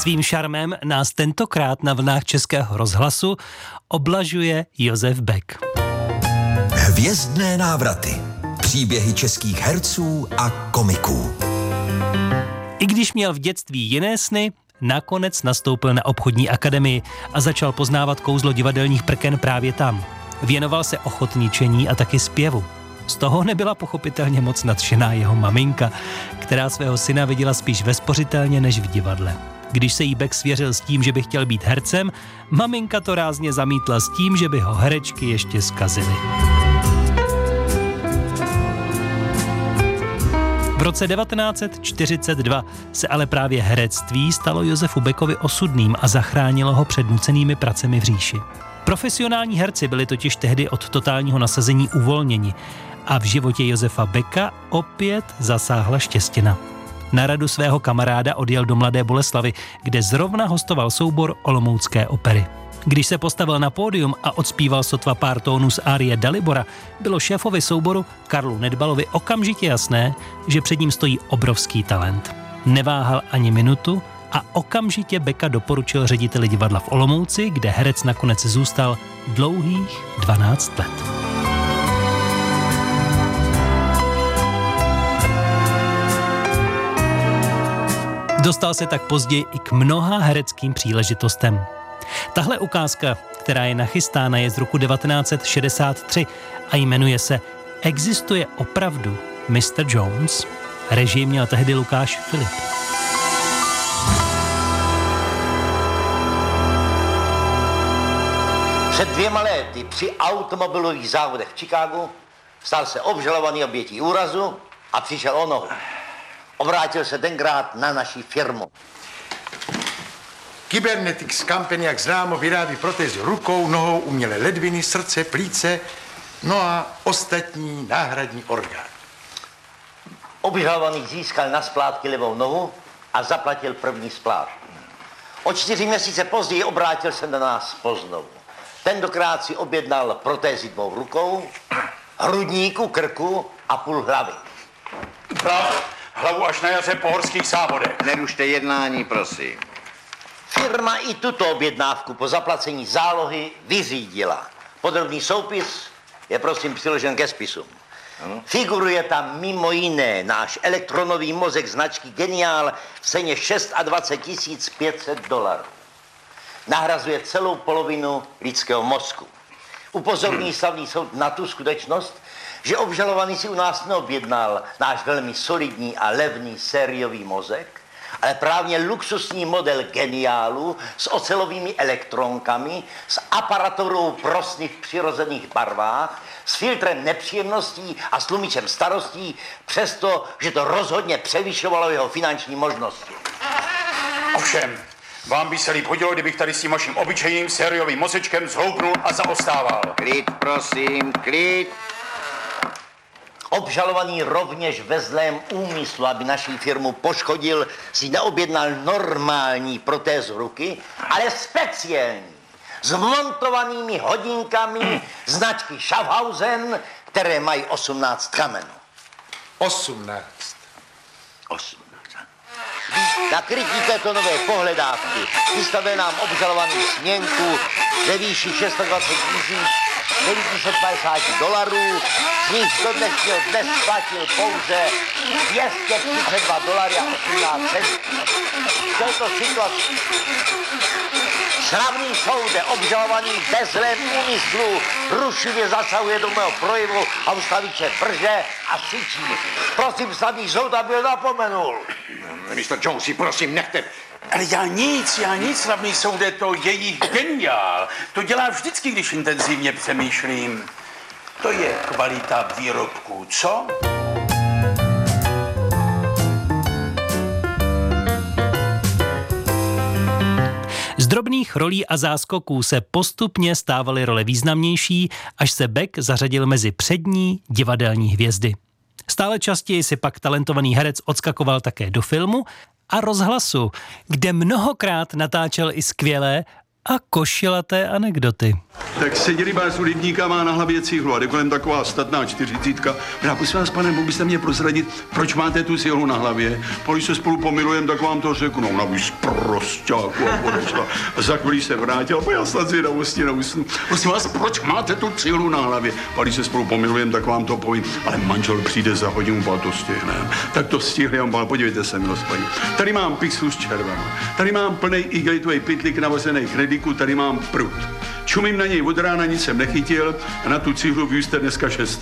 Svým šarmem nás tentokrát na vlnách Českého rozhlasu oblažuje Josef Beck. Hvězdné návraty. Příběhy českých herců a komiků. I když měl v dětství jiné sny, nakonec nastoupil na obchodní akademii a začal poznávat kouzlo divadelních prken právě tam. Věnoval se ochotničení a taky zpěvu. Z toho nebyla pochopitelně moc nadšená jeho maminka, která svého syna viděla spíš ve spořitelně než v divadle. Když se jí Beck svěřil s tím, že by chtěl být hercem, maminka to rázně zamítla s tím, že by ho herečky ještě zkazily. V roce 1942 se ale právě herectví stalo Josefu Beckovi osudným a zachránilo ho před nucenými pracemi v říši. Profesionální herci byli totiž tehdy od totálního nasazení uvolněni a v životě Josefa Becka opět zasáhla štěstina. Na radu svého kamaráda odjel do Mladé Boleslavi, kde zrovna hostoval soubor Olomoucké opery. Když se postavil na pódium a odspíval sotva pár tónů z árie Dalibora, bylo šéfovi souboru Karlu Nedbalovi okamžitě jasné, že před ním stojí obrovský talent. Neváhal ani minutu a okamžitě Becka doporučil řediteli divadla v Olomouci, kde herec nakonec zůstal dlouhých 12 let. Dostal se tak později i k mnoha hereckým příležitostem. Tahle ukázka, která je nachystána, je z roku 1963 a jmenuje se Existuje opravdu Mr. Jones? Režii měl tehdy Lukáš Filip. Před 2 lety při automobilových závodech v Chicagu stal se obžalovaný obětí úrazu a přišel o nohu. Obrátil se tenkrát na naši firmu. Kybernetics Company, jak známo, vyrábí protézy rukou, nohou, umělé ledviny, srdce, plíce, no a ostatní náhradní orgány. Obžalovaný získal na splátky levou nohu a zaplatil první splátku. O 4 měsíce později obrátil se na nás poznovu. Tentokrát si objednal protézy 2 rukou, hrudníku, krku a půl hlavy. Hlavu až na jaře po horských závodech. Nerušte jednání, prosím. Firma i tuto objednávku po zaplacení zálohy vyřídila. Podrobný soupis je prosím přiložen ke spisům. Ano. Figuruje tam mimo jiné náš elektronový mozek značky Genial v ceně $26,500. Nahrazuje celou polovinu lidského mozku. Upozorní slavný soud na tu skutečnost, že obžalovaný si u nás neobjednal náš velmi solidní a levný sériový mozek, ale právě luxusní model Geniálu s ocelovými elektronkami, s aparaturou prosny v přirozených barvách, s filtrem nepříjemností a s tlumičem starostí, přesto, že to rozhodně převyšovalo jeho finanční možnosti. Ovšem, vám by se líp hodilo, kdybych tady s tím vaším obyčejným sériovým mozečkem zhoupnul a zaostával. Klid, prosím, klid. Obžalovaný rovněž ve zlém úmyslu, aby naši firmu poškodil, si neobjednal normální protézu ruky, ale speciální, s vmontovanými hodinkami značky Schaffhausen, které mají 18 kamenů. 18. Na krytí této nové pohledávky vystavil nám obžalovaný směnku ve výši $620,950, z nich do dnešního dnes platil pouze $232,18. V této situaci slavný soude obžalovaný bez zlém úmyslu rušivě zasahuje do mého projevu a ustaviče prže a syčí. Prosím slavný soud, aby ho napomenul. Mr. Jonesi, prosím, nechte. Ale já nic, slavný soude, to jejich Geniál. To dělá vždycky, když intenzivně přemýšlím. To je kvalita výrobků, co? Z drobných rolí a záskoků se postupně stávaly role významnější, až se Beck zařadil mezi přední divadelní hvězdy. Stále častěji si pak talentovaný herec odskakoval také do filmu a rozhlasu, kde mnohokrát natáčel i skvělé a košilaté anekdoty. Tak seděli vás u rybníka, má na hlavě cihlu a jde kolem taková statná 40. Já prosím vás, pane, mohl byste mě prozradit, proč máte tu cihlu na hlavě? Když se spolu pomilujeme, tak vám to řeknu. Ona by sprosťáku a odešla. A za chvíli se vrátila, po já snad zvědavosti neusnu. Prosím vás, proč máte tu cihlu na hlavě? Když se spolu pomilujeme, tak vám to povím. Ale manžel přijde za hodinu, a to stihneme. Tak to stihli, on byl, podívejte se, milost paní. Tady mám pixu s červama. Tady mám plnej igelitový pytlik navozený krediku, tady mám prut. Čumím na něj od rána, nic jsem nechytil a na tu cihlu vy jste dneska 6.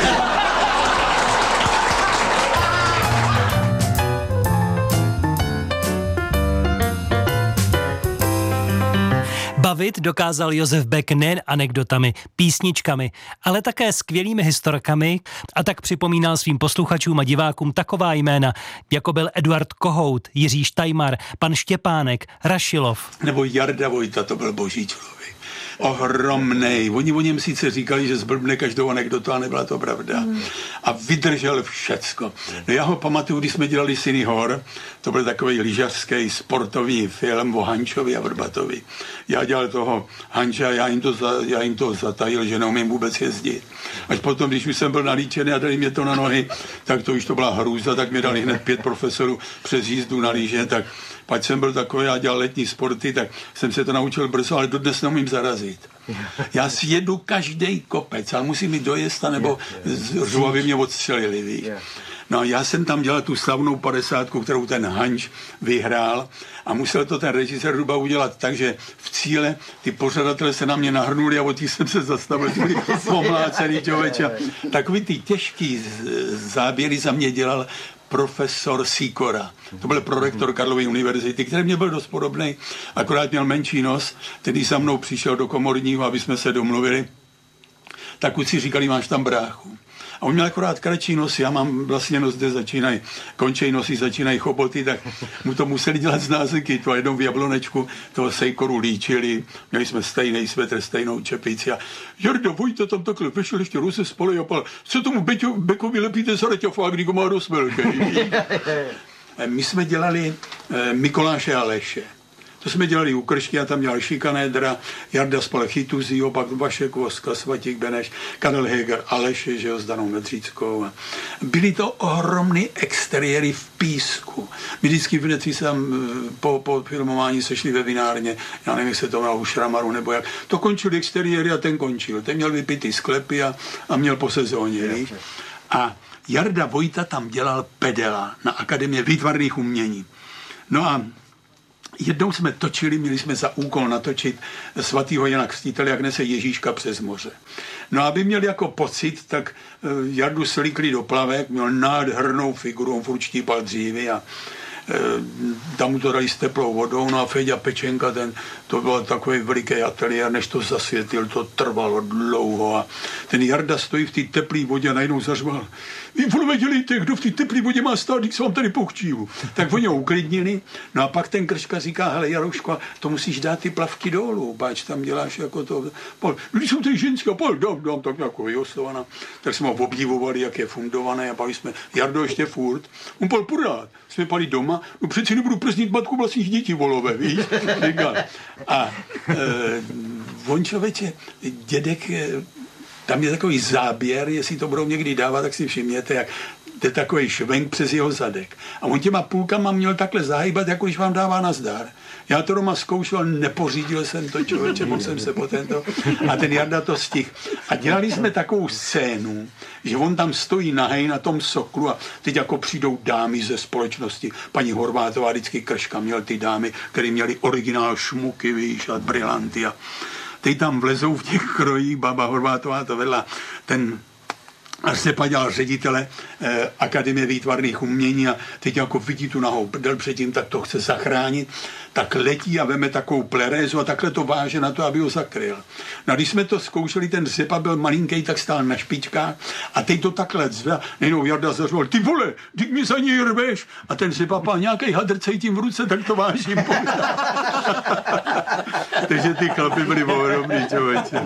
Bavit dokázal Josef Beck nejen anekdotami, písničkami, ale také skvělými historkami a tak připomínal svým posluchačům a divákům taková jména, jako byl Eduard Kohout, Jiří Štajmar, pan Štěpánek, Rašilov. Nebo Jarda Vojta, to byl boží člověk. Ohromnej. Oni o něm sice říkali, že zblbne každou anekdotu, a nebyla to pravda. A vydržel všecko. No já ho pamatuju, když jsme dělali Syny hor, to byl takový lyžařský sportovní film o Hančovi a Vrbatovi. Já dělal toho Hanče a já jim to zatajil, že neumím vůbec jezdit. Až potom, když už jsem byl nalíčený a dali mě to na nohy, tak to už to byla hrůza, tak mě dali hned 5 profesorů přes jízdu na lyže, tak pak jsem byl takový, já dělal letní sporty, tak jsem se to naučil brzo, ale dodnes neumím zarazit. Já si jedu každý kopec, ale musím jít dojezd, nebo řvu, aby mě odstřelili, víš. No a já jsem tam dělal tu slavnou 50, kterou ten Hanč vyhrál a musel to ten režisér Ruba udělat tak, že v cíle ty pořadatelé se na mě nahrnuli a od těch jsem se zastavil, ty byli pomlácený člověče. Takový ty těžký záběry za mě dělal profesor Sikora. To byl prorektor Karlovy univerzity, který mě byl dost podobný, akorát měl menší nos, který za mnou přišel do komorního, aby jsme se domluvili. Tak kluci říkali, máš tam bráchu. A on měl akorát kratší nos, já mám vlastně nos, kde končí nosy, začínají choboty, tak mu to museli dělat z názeky. To jednou v Jablonečku toho Sejkoru líčili, měli jsme stejný svetr, stejnou čepici a Jarda Vojta tam takhle vešel ještě ruce spole a pal, co tomu Bekovi lepíte za reťafák, když ho má dost velký. My jsme dělali Mikoláše a Aleše. To jsme dělali u Kršky a tam dělal Šikanédra, Jarda spal Chytuzího, pak Vašek Voska, Svatík Beneš, Karel Heger, Aleše, že jo, s Danou Medřickou. Byly to ohromný exteriéry v písku. My vždycky v Venecii se tam po filmování sešli ve vinárně, já nevím, jestli to měl u Šramaru nebo jak. To končil exteriéry a ten končil. Ten měl vypitý sklepy a měl po sezóně. A Jarda Vojta tam dělal pedela na Akademii výtvarných umění. No a jednou jsme točili, měli jsme za úkol natočit svatýho Jana Křtitele, jak nese Ježíška přes moře. No aby měl jako pocit, tak Jardu slíkli do plavek, měl nádhernou figuru, on furt štípal dřívy a tam mu to dali s teplou vodou, no a Feďa Pečenka, to byl takový veliký ateliér, než to zasvětil, to trvalo dlouho a ten Jarda stojí v té teplé vodě a najednou zařval, vy vole dělejte, kdo v té teplé vodě má stát, když se vám tady pochčívu. Tak oni ho uklidnili, no a pak ten Krška říká, hele Jarouško, to musíš dát ty plavky dolů, páč tam děláš jako to, když jsou ty ženské, dám tak jako vyosovaná, tak jsme ho obdivovali, jak je fundované a pak jsme, Jardo ještě furt, on pal pořád, jsme pali doma, no přeci nebudu prznit matku vlastních dětí volové, víš, říkal. A on člověče, dědek, tam je takový záběr, jestli to budou někdy dávat, tak si všimněte, jak jde takový švenk přes jeho zadek. A on těma půlkama měl takhle zahýbat, jako když vám dává nazdar. Já to doma zkoušel, nepořídil jsem to, člověče, mohl jsem se po tento. A ten Jarda to stihl. A dělali jsme takovou scénu, že on tam stojí nahej na tom soklu a teď jako přijdou dámy ze společnosti. Paní Horvátová, vždycky Krška měl ty dámy, které měly originál šmuky, víš, a brylanty. A teď tam vlezou v těch krojích, baba Horvátová to vedla, ten Arsepa dělal ředitele Akademie výtvarných umění a teď jako vidí tu nahou prdel předtím, tak to chce zachránit, tak letí a veme takovou plerézu a takhle to váže na to, aby ho zakryl. No a když jsme to zkoušeli, ten Řepa byl malinký, tak stál na špičkách a teď to takhle zve, nejenom Jarda zařval, ty vole, ty mi za něj rveš a ten Řepa pál nějaký hadr cítím v ruce, tak to vážím. Takže ty chlapy byli ohromný, člověče.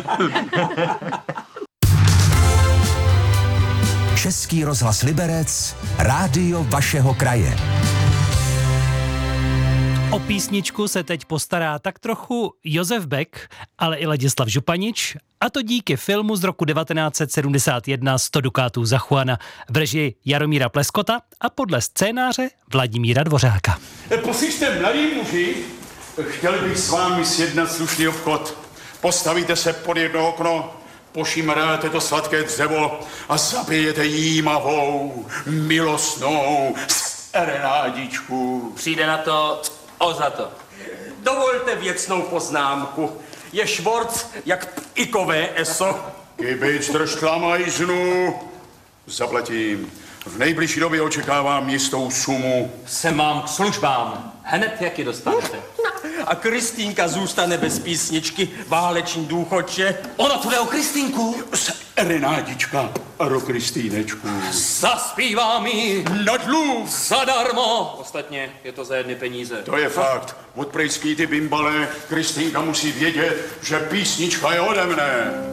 Český rozhlas Liberec, rádio vašeho kraje. O písničku se teď postará tak trochu Josef Beck, ale i Ladislav Županič, a to díky filmu z roku 1971 100 dukátů za Juana v režii Jaromíra Pleskota a podle scénáře Vladimíra Dvořáka. Poslyšte, mladí muži, chtěl bych s vámi sjednat slušný obchod. Postavíte se pod jedno okno, pošimráte to sladké dřevo a zabijete jímavou, milostnou serenádičku. Přijde na to za to. Dovolte věcnou poznámku. Je švorc jak ikové eso. Kybic držtla majznu. Zaplatím. V nejbližší době očekávám jistou sumu. Se mám k službám. Hned, jak ji dostanete. A Kristýnka zůstane bez písničky, váleční důchodče. Ono tu jde o Kristýnku. Renádička, ro Kristýnečku. Zaspívá mi Na dluh. zadarmo. Ostatně je to za jedny peníze. To je fakt. Od prejský ty bimbale, Kristýnka musí vědět, že písnička je ode mne.